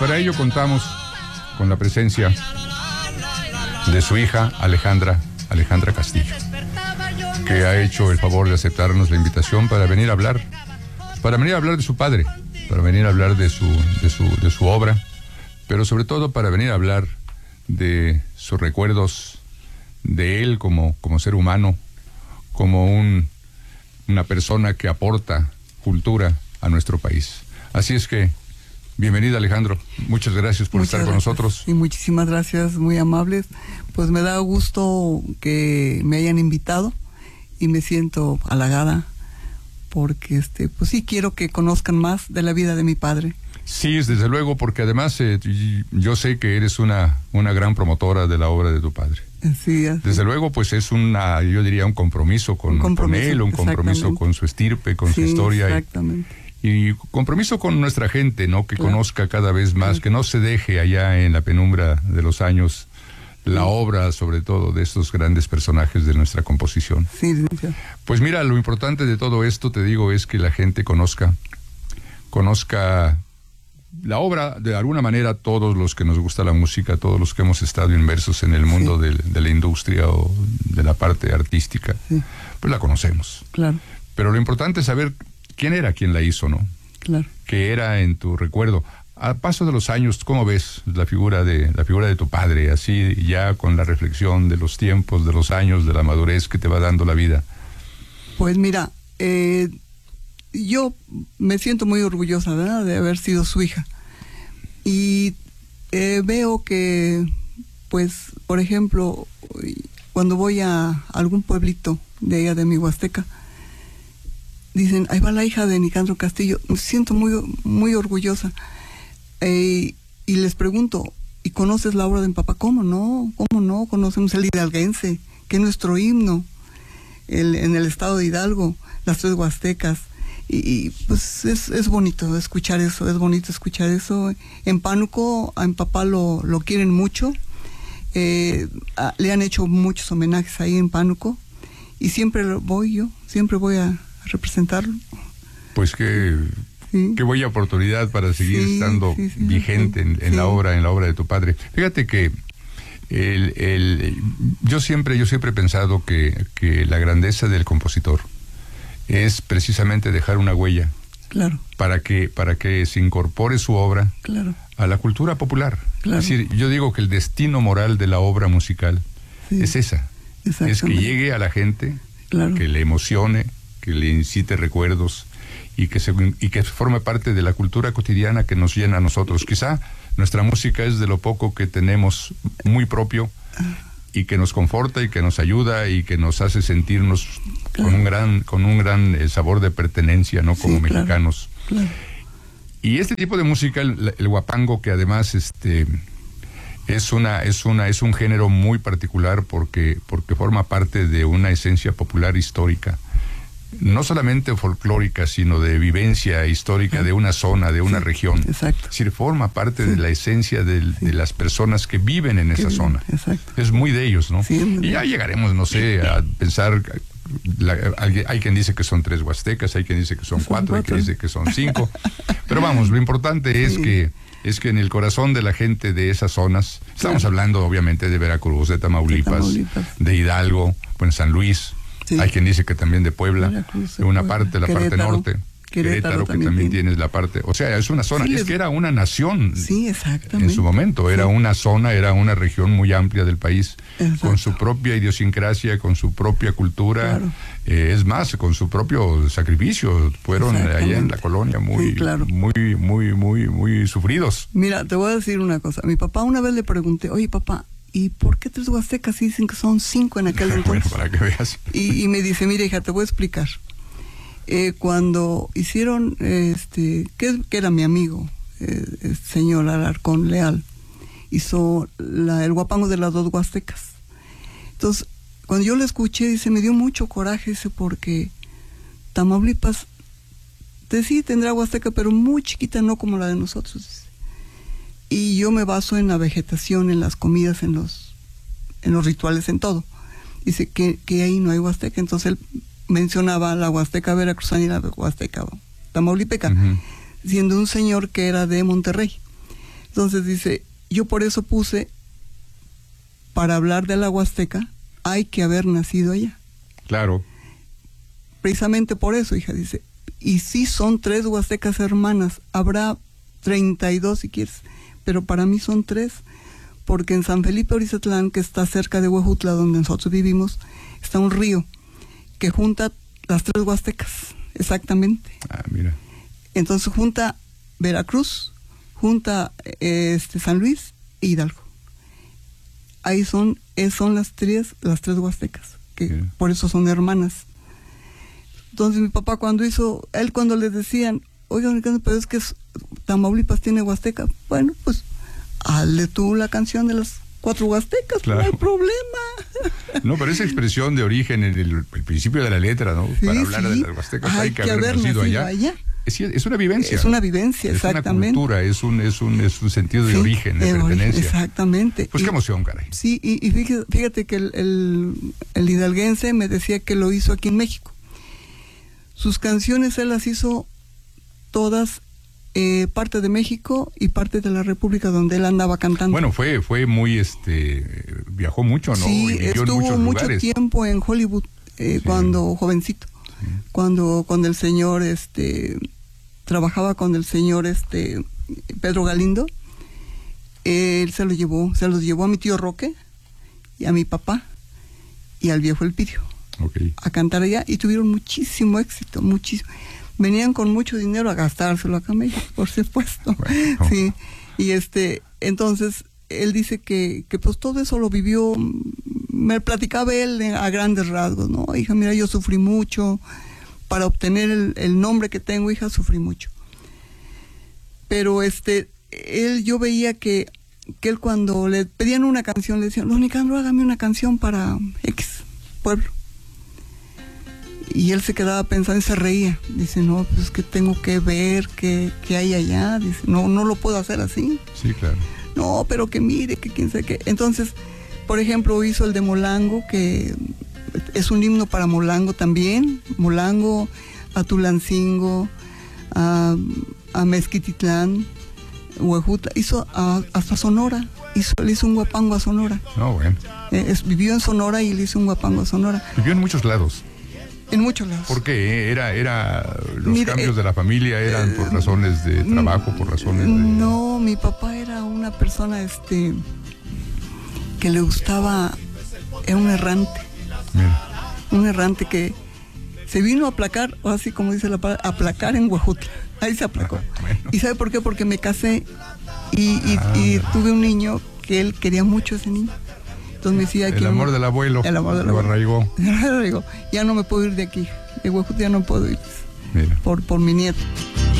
para ello contamos con la presencia de su hija Alejandra Castillo, que ha hecho el favor de aceptarnos la invitación para venir a hablar de su padre, para venir a hablar de su obra, pero sobre todo para venir a hablar de sus recuerdos de él como ser humano, como una persona que aporta cultura a nuestro país. Así es que, bienvenida, Alejandro. Muchas gracias por estar con nosotros. Y muchísimas gracias, muy amables. Pues me da gusto que me hayan invitado y me siento halagada porque pues sí quiero que conozcan más de la vida de mi padre. Sí, desde luego, porque además yo sé que eres una gran promotora de la obra de tu padre. Sí, así. Desde luego, pues es yo diría un compromiso con él, un compromiso con su estirpe, con su historia. Exactamente. Y compromiso con nuestra gente, ¿no? Que conozca cada vez más, que no se deje allá en la penumbra de los años la obra, sobre todo, de estos grandes personajes de nuestra composición. Sí. Pues mira, lo importante de todo esto, te digo, es que la gente conozca la obra, de alguna manera, todos los que nos gusta la música, todos los que hemos estado inmersos en el mundo de la industria o de la parte artística, pues la conocemos. Claro. Pero lo importante es saber quién era quien la hizo, ¿no? Claro. ¿Qué era en tu recuerdo? A paso de los años, ¿cómo ves la figura de tu padre? Así ya con la reflexión de los tiempos, de los años, de la madurez que te va dando la vida. Pues mira, yo me siento muy orgullosa, ¿verdad?, de haber sido su hija. Y veo que, pues, por ejemplo, cuando voy a algún pueblito de allá de mi Huasteca, dicen, ahí va la hija de Nicandro Castillo. Me siento muy, muy orgullosa. Y les pregunto, ¿y conoces la obra de mi papá? ¿Cómo no? Conocemos el hidalguense, que es nuestro himno, en el estado de Hidalgo, las tres Huastecas. Y pues es bonito escuchar eso, En Pánuco a mi papá lo quieren mucho, le han hecho muchos homenajes ahí en Pánuco, y siempre voy a representarlo. Pues qué buena oportunidad para seguir estando vigente en la obra de tu padre. Fíjate que yo siempre he pensado que la grandeza del compositor es precisamente dejar una huella. Claro. Para que se incorpore su obra, claro, a la cultura popular. Claro. Es decir, yo digo que el destino moral de la obra musical es esa. Es que llegue a la gente, claro, que le emocione, que le incite recuerdos y que forme parte de la cultura cotidiana que nos llena a nosotros. Quizá nuestra música es de lo poco que tenemos muy propio y que nos conforta y que nos ayuda y que nos hace sentirnos, claro, con un gran sabor de pertenencia, ¿no? Como mexicanos. Claro. Y este tipo de música, el huapango, que además es un género muy particular porque forma parte de una esencia popular histórica, no solamente folclórica, sino de vivencia histórica de una zona, de una región. Exacto. Es decir, forma parte de la esencia de las personas que viven en esa zona. Exacto. Es muy de ellos, ¿no? Sí, y ya llegaremos, no sé, a pensar, hay quien dice que son 3 huastecas, hay quien dice que son 4, hay quien dice que son 5. Pero vamos, lo importante es que en el corazón de la gente de esas zonas, estamos hablando obviamente de Veracruz, de Tamaulipas, de Hidalgo, en San Luis. Sí. Hay quien dice que también de Puebla, Veracruz, de una parte, la parte norte. Querétaro, que también tienes la parte, o sea, es una zona, es que era una nación. Sí, exactamente. En su momento, era una zona, era una región muy amplia del país, con su propia idiosincrasia, con su propia cultura, claro, es más, con su propio sacrificio. Fueron allá en la colonia muy sufridos. Mira, te voy a decir una cosa. A mi papá una vez le pregunté, oye papá, ¿y por qué 3 huastecas? Y dicen que son 5 en aquel entonces. Bueno, para que veas. Y me dice, mira hija, te voy a explicar. Cuando hicieron, que era mi amigo, el señor Alarcón Leal, hizo el huapango de las 2 huastecas. Entonces, cuando yo lo escuché, dice, me dio mucho coraje, dice, porque Tamaulipas, sí tendrá huasteca, pero muy chiquita, no como la de nosotros, dice. Y yo me baso en la vegetación, en las comidas, en los rituales, en todo. Dice que ahí no hay huasteca. Entonces él mencionaba la huasteca veracruzana y la huasteca tamaulipeca, siendo un señor que era de Monterrey. Entonces dice, yo por eso puse, para hablar de la Huasteca, hay que haber nacido allá. Claro. Precisamente por eso, hija, dice, y sí son 3 huastecas hermanas, habrá 32 si quieres, pero para mí son 3, porque en San Felipe Orizatlán, que está cerca de Huejutla, donde nosotros vivimos, está un río que junta las 3 huastecas, exactamente. Ah, mira. Entonces junta Veracruz, junta San Luis e Hidalgo. Ahí son las tres huastecas, que Mira. por eso son hermanas. Entonces mi papá cuando les decían, oigan, pero es que Tamaulipas tiene huasteca, bueno, pues hazle tú la canción de las 4 huastecas, claro. No hay problema. No, pero esa expresión de origen en el principio de la letra, ¿no? Sí, para hablar sí. de las huastecas hay que haber nacido allá. Es una vivencia. Es una vivencia, exactamente. Es una cultura, es un sentido de origen, de pertenencia. Exactamente. Pues qué emoción, caray. Sí, y fíjate que el hidalguense me decía que lo hizo aquí en México. Sus canciones él las hizo todas parte de México y parte de la República donde él andaba cantando. Bueno, fue muy, viajó mucho, ¿no? Sí, Y vivió estuvo en muchos mucho lugares. tiempo en Hollywood, Sí. cuando jovencito. Sí. Cuando el señor, trabajaba con el señor, Pedro Galindo, él se los llevó a mi tío Roque y a mi papá y al viejo Elpidio. Okay. A cantar allá y tuvieron muchísimo éxito, muchísimo. Venían con mucho dinero a gastárselo acá en México, por supuesto. Bueno. Sí. Y entonces él dice que pues todo eso lo vivió, me platicaba él a grandes rasgos, ¿no? Hija, mira, yo sufrí mucho para obtener el nombre que tengo, hija, sufrí mucho. Pero yo veía que él cuando le pedían una canción le decían, Don Nicandro, hágame una canción para X pueblo. Y él se quedaba pensando y se reía. Dice, no, pues es que tengo que ver qué hay allá. Dice, no lo puedo hacer así. Sí, claro. No, pero que mire, que quién sabe qué. Entonces, por ejemplo, hizo el de Molango, que es un himno para Molango también. Molango, a Tulancingo, a Mezquititlán, Huejutla. Hizo hasta Sonora. Le hizo un guapango a Sonora. No, bueno. Vivió en Sonora y le hizo un guapango a Sonora. Vivió en muchos lados. En muchos lados. ¿Por qué? Los cambios de la familia eran por razones de trabajo, por razones de... No, mi papá era una persona que le gustaba, era un errante. Mira. Un errante que se vino a aplacar, o así como dice la palabra, aplacar en Huejutla. Ahí se aplacó. Bueno. ¿Y sabe por qué? Porque me casé y tuve un niño que él quería mucho, ese niño. Entonces me decía el amor del abuelo. El amor del lo abuelo. arraigó. Ya no me puedo ir de aquí. De Huejutla ya no puedo ir. Mira. Por mi nieto.